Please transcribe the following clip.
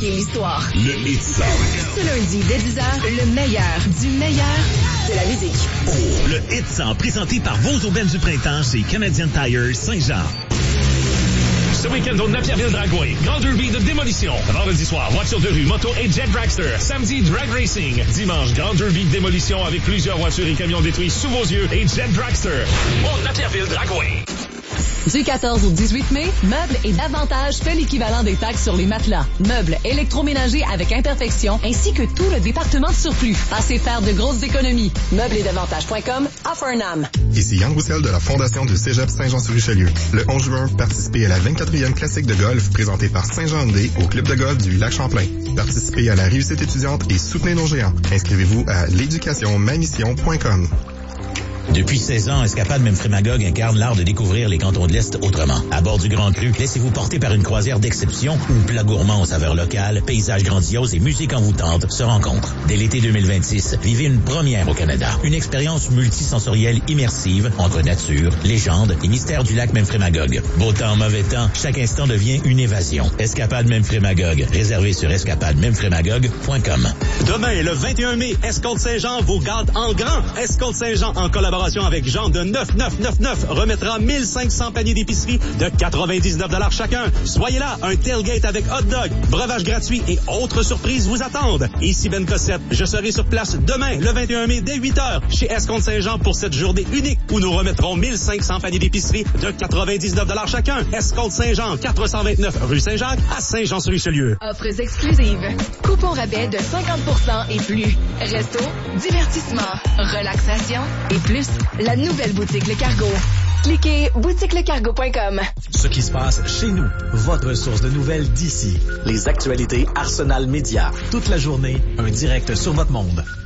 marqué l'histoire. Le Hit 100. Ce lundi, dès 10h, le meilleur du meilleur de la musique. Oh, le Hit 100, présenté par vos aubaines du printemps chez Canadian Tire Saint-Jean. Ce week-end au Napierville-Dragway, Grand Derby de démolition. Vendredi soir, voiture de rue, moto et jet dragster. Samedi, drag racing. Dimanche, Grand Derby de démolition avec plusieurs voitures et camions détruits sous vos yeux et jet dragster. Au Napierville-Dragway. Du 14 au 18 mai, Meubles et Davantage fait l'équivalent des taxes sur les matelas, meubles électroménagers avec imperfection, ainsi que tout le département de surplus. Passez faire de grosses économies. Meublesdavantage.com offre un âme. Ici Yann Roussel de la Fondation du Cégep Saint-Jean-sur-Richelieu. Le 11 juin, participez à la 24e classique de golf présentée par Saint-Jean-Andé au club de golf du Lac-Champlain. Participez à la réussite étudiante et soutenez nos géants. Inscrivez-vous à l'éducationmamission.com. Depuis 16 ans, Escapade Memphremagog incarne l'art de découvrir les cantons de l'Est autrement. À bord du Grand Cru, laissez-vous porter par une croisière d'exception où plats gourmands aux saveurs locales, paysages grandioses et musique envoûtante se rencontrent. Dès l'été 2026, vivez une première au Canada. Une expérience multisensorielle immersive entre nature, légende et mystère du lac Memphremagog. Beau temps, mauvais temps, chaque instant devient une évasion. Escapade Memphremagog, réservé sur escapadememphremagog.com. Demain, le 21 mai, Escompte Saint-Jean vous gâte en grand. Escompte Saint-Jean, en collaboration avec Jean de 9999, remettra 1500 paniers d'épicerie de 99$ chacun. Soyez là, un tailgate avec hot dog, breuvage gratuit et autres surprises vous attendent. Ici Ben Cossette, je serai sur place demain, le 21 mai, dès 8h, chez Escompte Saint-Jean pour cette journée unique où nous remettrons 1500 paniers d'épicerie de 99$ chacun. Escompte Saint-Jean, 429 rue Saint-Jacques, à Saint-Jean-sur-Richelieu. Offres exclusives. Coupons rabais de 50% et plus. Resto, divertissement, relaxation et plus. La nouvelle boutique Le Cargo. Cliquez boutiquelecargo.com. Ce qui se passe chez nous, votre source de nouvelles d'ici. Les actualités Arsenal Média. Toute la journée, un direct sur votre monde.